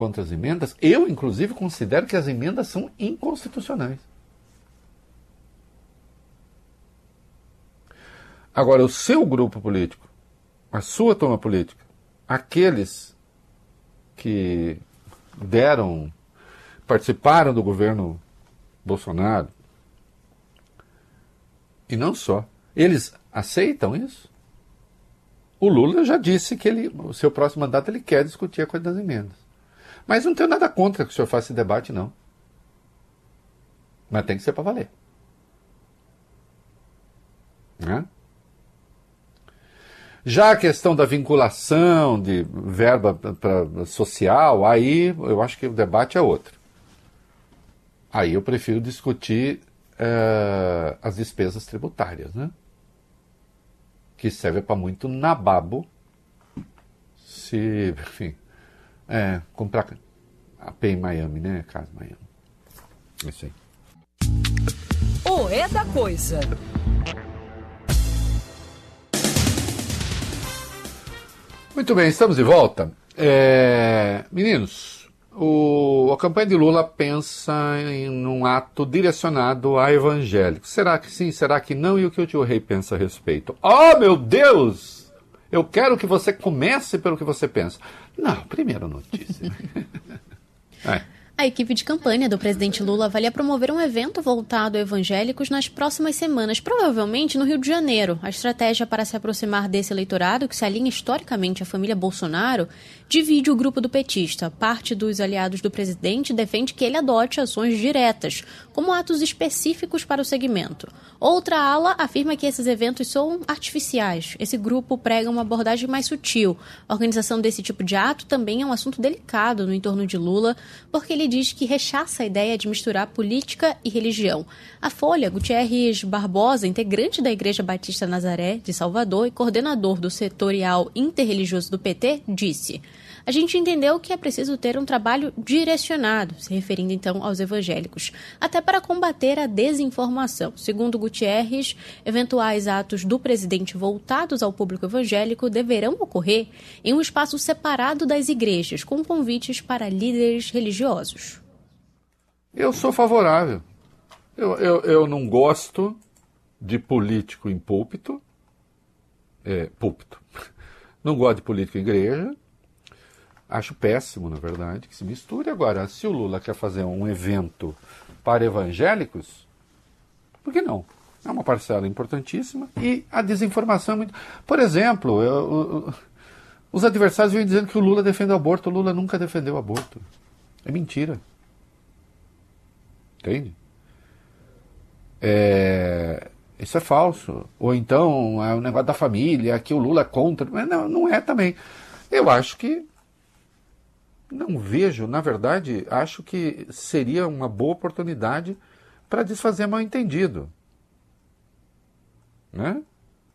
contra as emendas. Eu, inclusive, considero que as emendas são inconstitucionais. Agora, o seu grupo político, a sua turma política, aqueles que participaram do governo Bolsonaro, e não só, eles aceitam isso? O Lula já disse que o seu próximo mandato ele quer discutir a coisa das emendas. Mas não tenho nada contra que o senhor faça esse debate, não. Mas tem que ser para valer. Né? Já a questão da vinculação de verba social, aí eu acho que o debate é outro. Aí eu prefiro discutir as despesas tributárias, né? Que serve para muito nababo se, enfim, comprar AP em Miami, né? Casa em Miami. É isso aí. O É da Coisa. Muito bem, estamos de volta. Meninos, a campanha de Lula pensa em um ato direcionado a evangélicos. Será que sim? Será que não? E o que o tio Rei pensa a respeito? Oh, meu Deus! Eu quero que você comece pelo que você pensa. Não, primeira notícia. A equipe de campanha do presidente Lula avalia promover um evento voltado a evangélicos nas próximas semanas, provavelmente no Rio de Janeiro. A estratégia para se aproximar desse eleitorado, que se alinha historicamente à família Bolsonaro, divide o grupo do petista. Parte dos aliados do presidente defende que ele adote ações diretas, como atos específicos para o segmento. Outra ala afirma que esses eventos são artificiais. Esse grupo prega uma abordagem mais sutil. A organização desse tipo de ato também é um assunto delicado no entorno de Lula, porque ele diz que rechaça a ideia de misturar política e religião. A Folha, Gutierrez Barbosa, integrante da Igreja Batista Nazaré de Salvador e coordenador do setorial interreligioso do PT, disse: a gente entendeu que é preciso ter um trabalho direcionado, se referindo então aos evangélicos, até para combater a desinformação. Segundo Gutierrez, eventuais atos do presidente voltados ao público evangélico deverão ocorrer em um espaço separado das igrejas, com convites para líderes religiosos. Eu sou favorável. Eu não gosto de político em púlpito. Não gosto de político em igreja. Acho péssimo, na verdade, que se misture. Agora, se o Lula quer fazer um evento para evangélicos, por que não? É uma parcela importantíssima. E a desinformação é muito... Por exemplo, os adversários vêm dizendo que o Lula defende o aborto. O Lula nunca defendeu o aborto. É mentira. Entende? Isso é falso. Ou então, é o negócio da família, que o Lula é contra. Mas não é também. Eu acho que não vejo, na verdade, acho que seria uma boa oportunidade para desfazer mal-entendido. Né?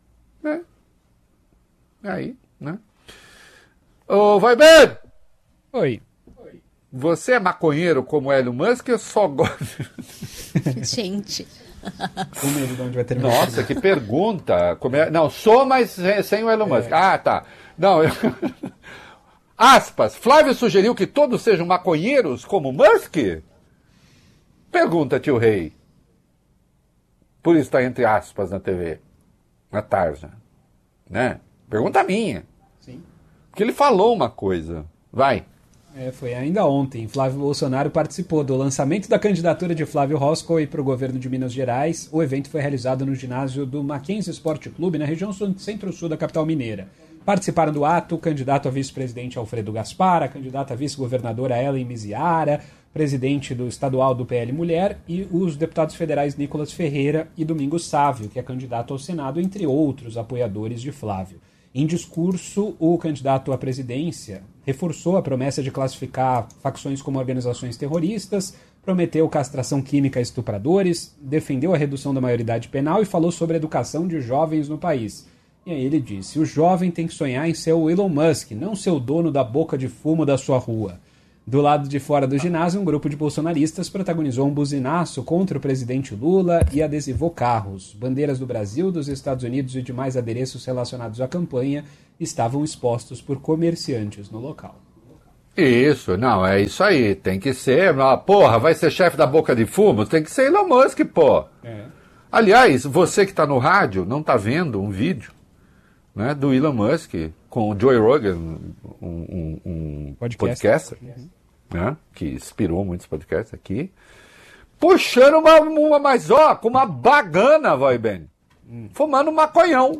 Aí, né? Ô, vai bem! Oi. Você é maconheiro como Elon Musk ou só gosta? Gente. O medo de onde vai terminar. Nossa, que pergunta! Não, sou, mas sem o Elon Musk. Ah, tá. Não, Aspas, Flávio sugeriu que todos sejam maconheiros como Musk? Pergunta, tio Rei. Por isso está entre aspas na TV, na Tarja. Né? Pergunta minha. Sim. Porque ele falou uma coisa. Vai. Foi ainda ontem. Flávio Bolsonaro participou do lançamento da candidatura de Flávio Roscoe para o governo de Minas Gerais. O evento foi realizado no ginásio do Mackenzie Esporte Clube, na região centro-sul da capital mineira. Participaram do ato o candidato a vice-presidente Alfredo Gaspar, a candidata a vice-governadora Ellen Miziara, presidente do estadual do PL Mulher, e os deputados federais Nicolas Ferreira e Domingos Sávio, que é candidato ao Senado, entre outros apoiadores de Flávio. Em discurso, o candidato à presidência reforçou a promessa de classificar facções como organizações terroristas, prometeu castração química a estupradores, defendeu a redução da maioridade penal e falou sobre a educação de jovens no país. E aí ele disse: o jovem tem que sonhar em ser o Elon Musk, não ser o dono da boca de fumo da sua rua. Do lado de fora do ginásio, um grupo de bolsonaristas protagonizou um buzinaço contra o presidente Lula e adesivou carros. Bandeiras do Brasil, dos Estados Unidos e demais adereços relacionados à campanha estavam expostos por comerciantes no local. Isso, não, é isso aí. Tem que ser, porra, vai ser chefe da boca de fumo? Tem que ser Elon Musk, pô. Aliás, você que está no rádio não está vendo um vídeo, né, do Elon Musk com o Joe Rogan, um podcaster, né, que inspirou muitos podcasts aqui, puxando com uma bagana, vai bem, fumando maconhão.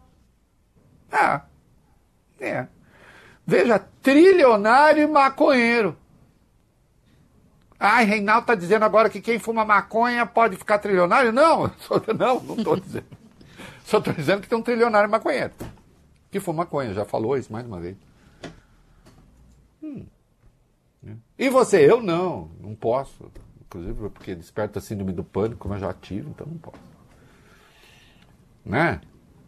Veja, trilionário e maconheiro. Ai, Reinaldo está dizendo agora que quem fuma maconha pode ficar trilionário? Não estou dizendo. Só estou dizendo que tem um trilionário maconheiro que fuma maconha. Já falou isso mais uma vez. E você? Eu não posso. Inclusive porque desperta a síndrome do pânico, mas já ativo, então não posso. Né?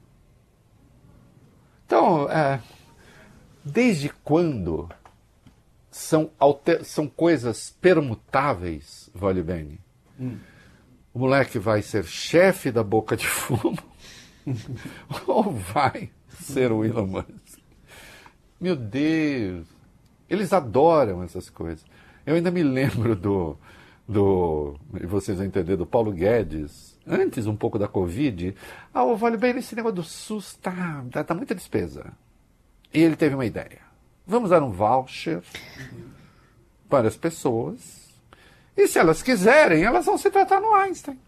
Então, desde quando são coisas permutáveis, vale bem? O moleque vai ser chefe da boca de fumo ou vai ser o Elon Musk? Meu Deus! Eles adoram essas coisas. Eu ainda me lembro e vocês vão entender, do Paulo Guedes, antes um pouco da Covid. Vale bem, esse negócio do SUS tá muita despesa. E ele teve uma ideia. Vamos dar um voucher para as pessoas. E se elas quiserem, elas vão se tratar no Einstein.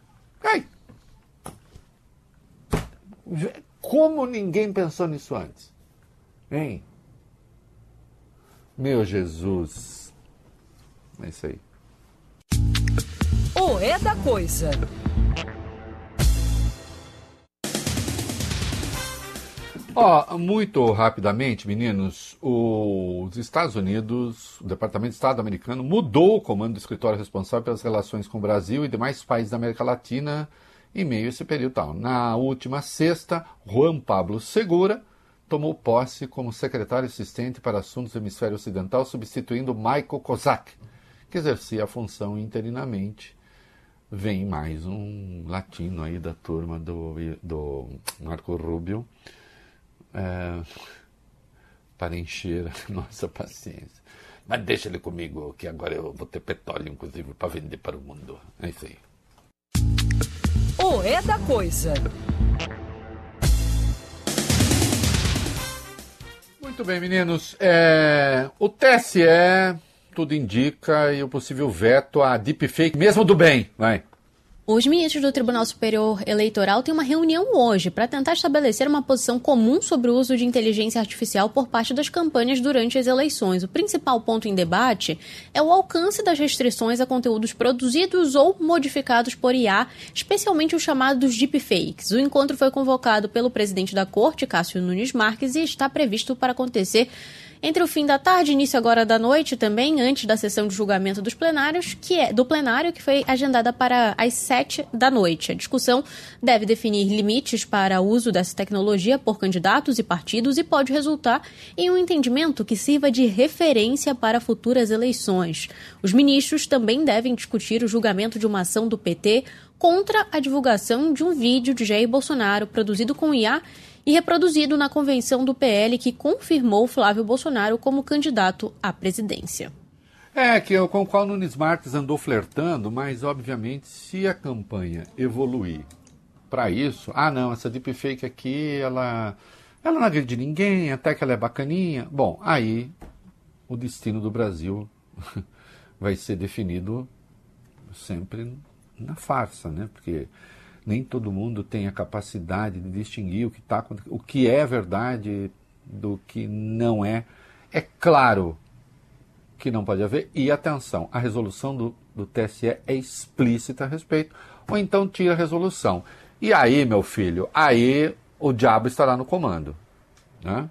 Como ninguém pensou nisso antes? Hein? Meu Jesus. É isso aí. O É da Coisa. Muito rapidamente, meninos, os Estados Unidos, o Departamento de Estado americano, mudou o comando do escritório responsável pelas relações com o Brasil e demais países da América Latina em meio a esse período tal. Na última sexta, Juan Pablo Segura tomou posse como secretário assistente para assuntos do hemisfério ocidental, substituindo Michael Kozak, que exercia a função interinamente. Vem mais um latino aí da turma do Marco Rubio, para encher a nossa paciência. Mas deixa ele comigo, que agora eu vou ter petróleo, inclusive, para vender para o mundo. É isso aí. O É da Coisa. Muito bem, meninos. O TSE, tudo indica, e o possível veto a deepfake, mesmo do bem, vai. Os ministros do Tribunal Superior Eleitoral têm uma reunião hoje para tentar estabelecer uma posição comum sobre o uso de inteligência artificial por parte das campanhas durante as eleições. O principal ponto em debate é o alcance das restrições a conteúdos produzidos ou modificados por IA, especialmente os chamados deepfakes. O encontro foi convocado pelo presidente da Corte, Cássio Nunes Marques, e está previsto para acontecer entre o fim da tarde e início agora da noite também, antes da sessão de julgamento dos plenários, do plenário, que foi agendada para as 7 da noite. A discussão deve definir limites para o uso dessa tecnologia por candidatos e partidos e pode resultar em um entendimento que sirva de referência para futuras eleições. Os ministros também devem discutir o julgamento de uma ação do PT contra a divulgação de um vídeo de Jair Bolsonaro produzido com IA e reproduzido na convenção do PL, que confirmou Flávio Bolsonaro como candidato à presidência. Com o qual Nunes Marques andou flertando, mas, obviamente, se a campanha evoluir para isso, essa deepfake aqui, ela não agride ninguém, até que ela é bacaninha, bom, aí o destino do Brasil vai ser definido sempre na farsa, né? Porque nem todo mundo tem a capacidade de distinguir o que é verdade do que não é. É claro que não pode haver. E atenção, a resolução do TSE é explícita a respeito. Ou então tira a resolução. E aí, meu filho, aí o diabo estará no comando. Né?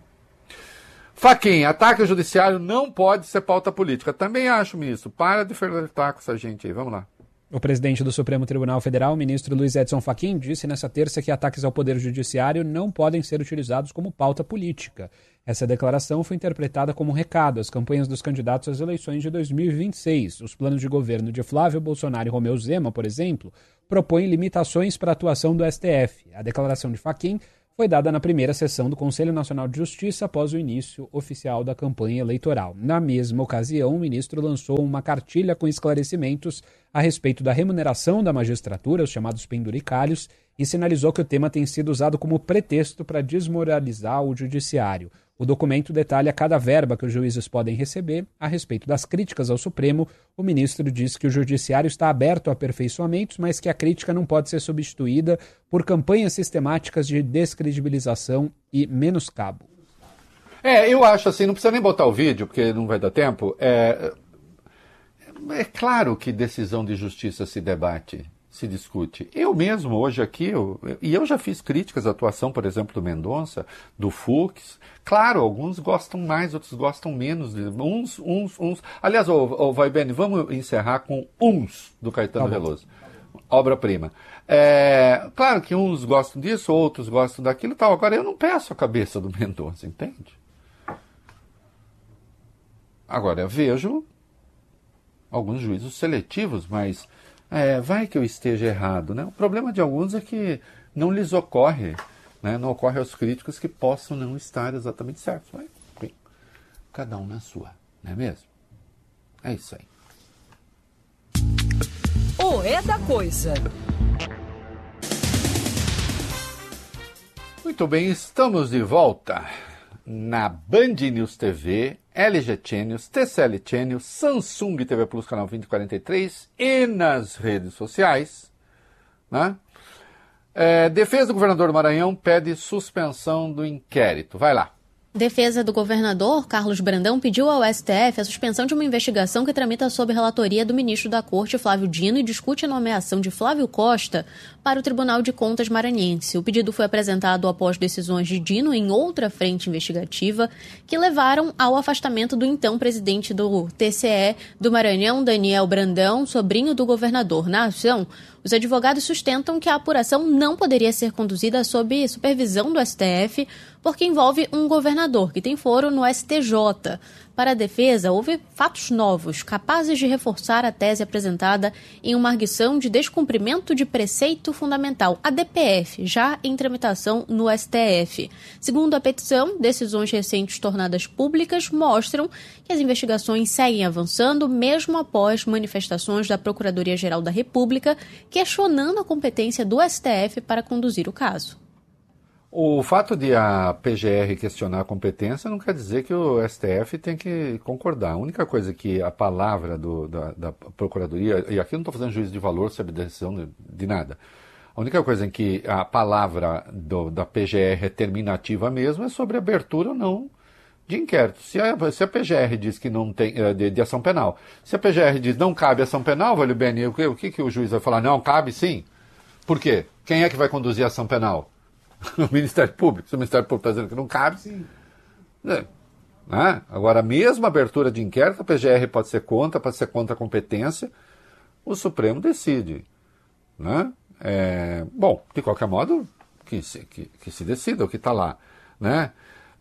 Fachin, ataque ao judiciário não pode ser pauta política. Também acho, ministro. Para de flertar com essa gente aí. Vamos lá. O presidente do Supremo Tribunal Federal, o ministro Luiz Edson Fachin, disse nesta terça que ataques ao Poder Judiciário não podem ser utilizados como pauta política. Essa declaração foi interpretada como um recado às campanhas dos candidatos às eleições de 2026. Os planos de governo de Flávio Bolsonaro e Romeu Zema, por exemplo, propõem limitações para a atuação do STF. A declaração de Fachin foi dada na primeira sessão do Conselho Nacional de Justiça após o início oficial da campanha eleitoral. Na mesma ocasião, o ministro lançou uma cartilha com esclarecimentos a respeito da remuneração da magistratura, os chamados penduricalhos, e sinalizou que o tema tem sido usado como pretexto para desmoralizar o judiciário. O documento detalha cada verba que os juízes podem receber. A respeito das críticas ao Supremo, o ministro diz que o judiciário está aberto a aperfeiçoamentos, mas que a crítica não pode ser substituída por campanhas sistemáticas de descredibilização e menoscabo. Eu acho assim, não precisa nem botar o vídeo, porque não vai dar tempo. É claro que decisão de justiça se debate, se discute. Eu mesmo, hoje aqui, eu já fiz críticas à atuação, por exemplo, do Mendonça, do Fux. Claro, alguns gostam mais, outros gostam menos. Uns. Aliás, Vai Bene, vamos encerrar com Uns, do Caetano Veloso. Obra-prima. Claro que uns gostam disso, outros gostam daquilo e tal. Agora, eu não peço a cabeça do Mendonça, entende? Agora, eu vejo alguns juízos seletivos, mas vai que eu esteja errado, né? O problema de alguns é que não lhes ocorre, né? Não ocorre aos críticos que possam não estar exatamente certos. Mas, enfim, cada um na sua, não é mesmo? É isso aí. O É da Coisa. Muito bem, estamos de volta na Band News TV, LG Channels, TCL Channels, Samsung TV Plus, canal 2043 e nas redes sociais, né? Defesa do governador do Maranhão pede suspensão do inquérito. Vai lá. Defesa do governador, Carlos Brandão, pediu ao STF a suspensão de uma investigação que tramita sob relatoria do ministro da Corte, Flávio Dino, e discute a nomeação de Flávio Costa para o Tribunal de Contas maranhense. O pedido foi apresentado após decisões de Dino em outra frente investigativa que levaram ao afastamento do então presidente do TCE do Maranhão, Daniel Brandão, sobrinho do governador. Na ação, os advogados sustentam que a apuração não poderia ser conduzida sob supervisão do STF, porque envolve um governador que tem foro no STJ. Para a defesa, houve fatos novos, capazes de reforçar a tese apresentada em uma arguição de descumprimento de preceito fundamental, a DPF, já em tramitação no STF. Segundo a petição, decisões recentes tornadas públicas mostram que as investigações seguem avançando, mesmo após manifestações da Procuradoria-Geral da República, questionando a competência do STF para conduzir o caso. O fato de a PGR questionar a competência não quer dizer que o STF tem que concordar. A única coisa que a palavra da Procuradoria, e aqui eu não estou fazendo juízo de valor sobre decisão de nada, a única coisa em que a palavra da PGR é terminativa mesmo é sobre abertura ou não de inquérito. Se a PGR diz que não tem de ação penal, se a PGR diz não cabe ação penal, vale bem, o que o juiz vai falar? Não, cabe sim. Por quê? Quem é que vai conduzir a ação penal? O Ministério Público. Se o Ministério Público está dizendo que não cabe, sim. Agora, a mesma abertura de inquérito, a PGR pode ser contra a competência, o Supremo decide. Né? Bom, de qualquer modo, que se decida o que está lá. Né?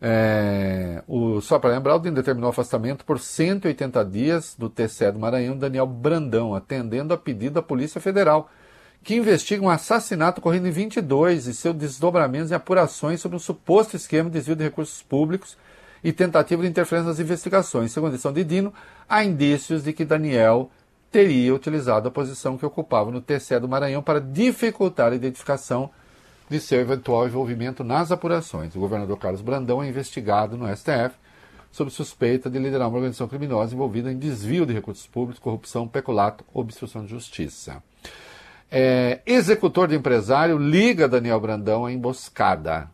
Só para lembrar, o DIN determinou o afastamento por 180 dias do TCE do Maranhão, Daniel Brandão, atendendo a pedido da Polícia Federal, que investiga um assassinato ocorrido em 22 e seus desdobramentos e apurações sobre um suposto esquema de desvio de recursos públicos e tentativa de interferência nas investigações. Segundo a decisão de Dino, há indícios de que Daniel teria utilizado a posição que ocupava no TCE do Maranhão para dificultar a identificação de seu eventual envolvimento nas apurações. O governador Carlos Brandão é investigado no STF sob suspeita de liderar uma organização criminosa envolvida em desvio de recursos públicos, corrupção, peculato, obstrução de justiça. Executor de empresário liga Daniel Brandão à emboscada.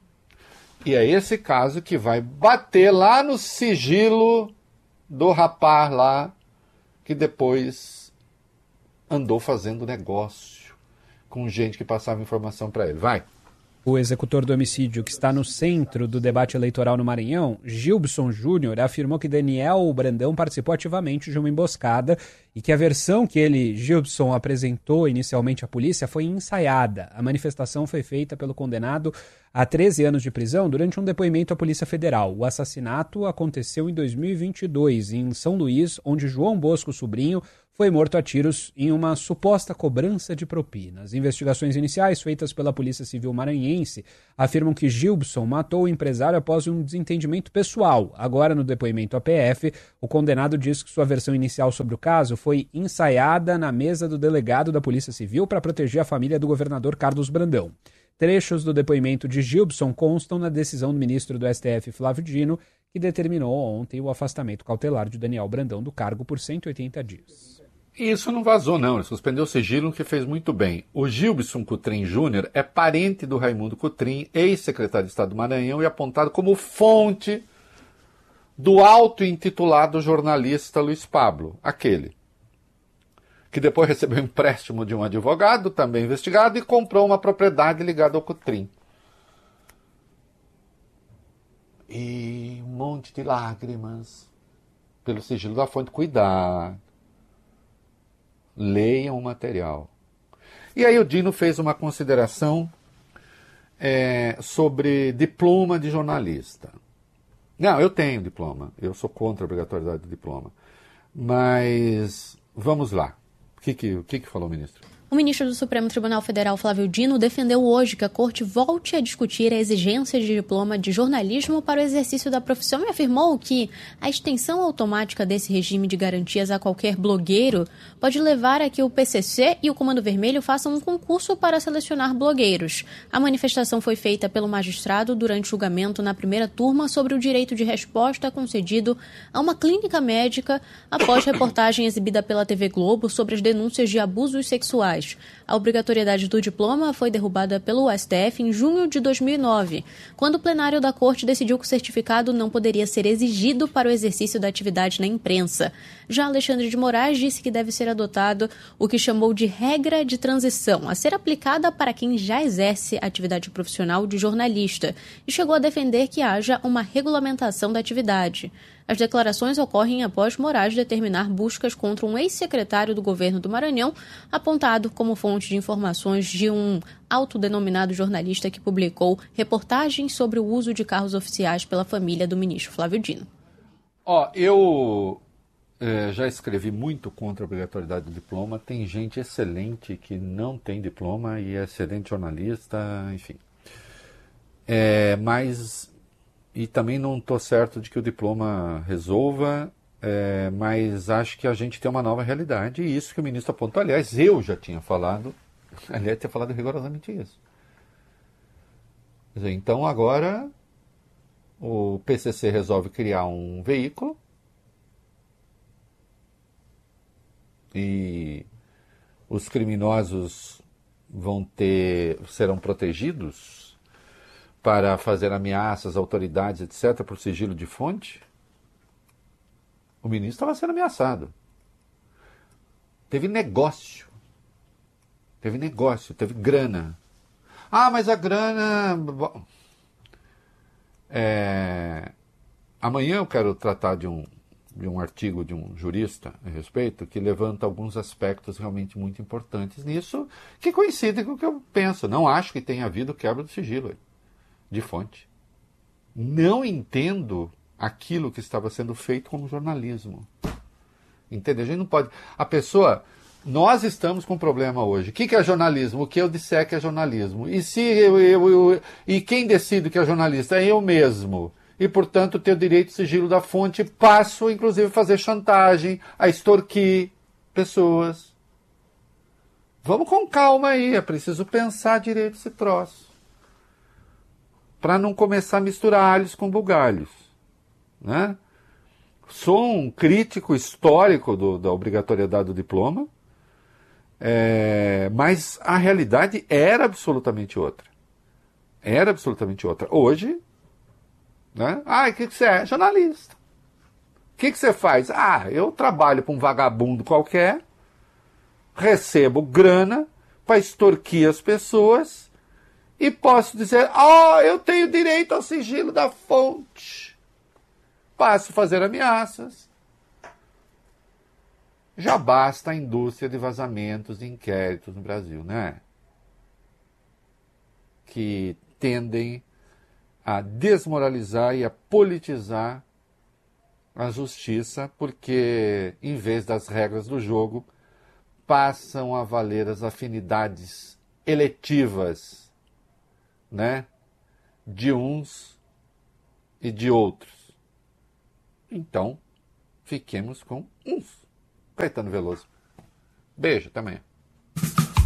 E é esse caso que vai bater lá no sigilo do rapaz lá, que depois andou fazendo negócio com gente que passava informação para ele. Vai. O executor do homicídio que está no centro do debate eleitoral no Maranhão, Gilbson Júnior, afirmou que Daniel Brandão participou ativamente de uma emboscada e que a versão que ele, Gilbson, apresentou inicialmente à polícia foi ensaiada. A manifestação foi feita pelo condenado a 13 anos de prisão durante um depoimento à Polícia Federal. O assassinato aconteceu em 2022, em São Luís, onde João Bosco Sobrinho foi morto a tiros em uma suposta cobrança de propinas. Investigações iniciais feitas pela Polícia Civil maranhense afirmam que Gilbson matou o empresário após um desentendimento pessoal. Agora, no depoimento à PF, o condenado diz que sua versão inicial sobre o caso foi ensaiada na mesa do delegado da Polícia Civil para proteger a família do governador Carlos Brandão. Trechos do depoimento de Gilbson constam na decisão do ministro do STF, Flávio Dino, que determinou ontem o afastamento cautelar de Daniel Brandão do cargo por 180 dias. Isso não vazou, não. Ele suspendeu o sigilo, que fez muito bem. O Gilbson Cotrim Júnior é parente do Raimundo Cotrim, ex-secretário de Estado do Maranhão, e apontado como fonte do auto-intitulado jornalista Luiz Pablo, aquele que depois recebeu um empréstimo de um advogado, também investigado, e comprou uma propriedade ligada ao Cotrim. E um monte de lágrimas pelo sigilo da fonte. Cuidado. Leiam o material. E aí o Dino fez uma consideração sobre diploma de jornalista. Não, eu tenho diploma. Eu sou contra a obrigatoriedade do diploma. Mas vamos lá. O que falou o ministro? O ministro do Supremo Tribunal Federal, Flávio Dino, defendeu hoje que a Corte volte a discutir a exigência de diploma de jornalismo para o exercício da profissão e afirmou que a extensão automática desse regime de garantias a qualquer blogueiro pode levar a que o PCC e o Comando Vermelho façam um concurso para selecionar blogueiros. A manifestação foi feita pelo magistrado durante julgamento na primeira turma sobre o direito de resposta concedido a uma clínica médica após reportagem exibida pela TV Globo sobre as denúncias de abusos sexuais. A obrigatoriedade do diploma foi derrubada pelo STF em junho de 2009, quando o plenário da Corte decidiu que o certificado não poderia ser exigido para o exercício da atividade na imprensa. Já Alexandre de Moraes disse que deve ser adotado o que chamou de regra de transição, a ser aplicada para quem já exerce a atividade profissional de jornalista, e chegou a defender que haja uma regulamentação da atividade. As declarações ocorrem após Moraes determinar buscas contra um ex-secretário do governo do Maranhão, apontado como fonte de informações de um autodenominado jornalista que publicou reportagens sobre o uso de carros oficiais pela família do ministro Flávio Dino. Eu já escrevi muito contra a obrigatoriedade do diploma. Tem gente excelente que não tem diploma e é excelente jornalista, enfim. E também não estou certo de que o diploma resolva, mas acho que a gente tem uma nova realidade, e isso que o ministro apontou. Aliás, eu já tinha falado, tinha falado rigorosamente isso. Quer dizer, então agora o PCC resolve criar um veículo e os criminosos serão protegidos para fazer ameaças às autoridades, etc., por sigilo de fonte. O ministro estava sendo ameaçado. Teve negócio, teve grana. Mas a grana... Amanhã eu quero tratar de um artigo de um jurista a respeito, que levanta alguns aspectos realmente muito importantes nisso, que coincidem com o que eu penso. Não acho que tenha havido quebra do sigilo de fonte. Não entendo aquilo que estava sendo feito como jornalismo. Entende? A gente não pode... Nós estamos com um problema hoje. O que é jornalismo? O que eu disser que é jornalismo. E se e quem decide que é jornalista? É eu mesmo. E, portanto, tenho direito de sigilo da fonte. Passo, inclusive, a fazer chantagem, a extorquir pessoas. Vamos com calma aí. É preciso pensar direito esse troço, para não começar a misturar alhos com bugalhos, né? Sou um crítico histórico da obrigatoriedade do diploma, mas a realidade era absolutamente outra. Hoje, né? O que você é? Jornalista. O que você faz? Eu trabalho para um vagabundo qualquer, recebo grana para extorquir as pessoas, e posso dizer, eu tenho direito ao sigilo da fonte. Passo a fazer ameaças. Já basta a indústria de vazamentos e inquéritos no Brasil, né? Que tendem a desmoralizar e a politizar a justiça, porque, em vez das regras do jogo, passam a valer as afinidades eletivas, né, de uns e de outros. Então, fiquemos com uns. Caetano Veloso. Beijo, até amanhã.